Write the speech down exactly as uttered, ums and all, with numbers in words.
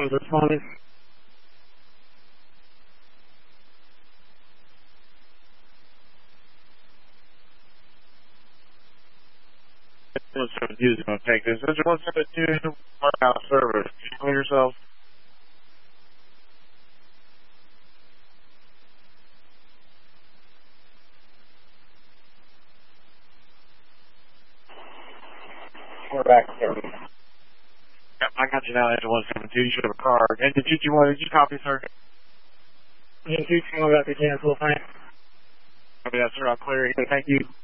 was responding. one seven two is going to take this. This is one seven two, warehouse service. Can you clear yourself? We're back here. Yep, I got you now, Engine one seven two. You should have a card. Engine two two one, did you copy, sir? Engine two two one, got the cancel, thanks. Copy that, sir. I'll clear it. Thank you.